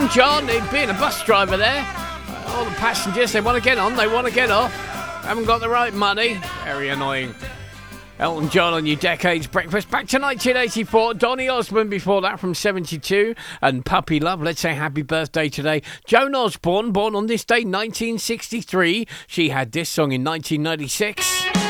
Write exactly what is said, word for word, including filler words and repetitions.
Elton John, he'd being a bus driver there. Uh, all the passengers, they want to get on, they want to get off. Haven't got the right money. Very annoying. Elton John on your Decades Breakfast. Back to nineteen eighty-four. Donny Osmond before that from seventy-two. And Puppy Love. Let's say happy birthday today. Joan Osborne, born on this day, nineteen sixty-three. She had this song in nineteen ninety-six.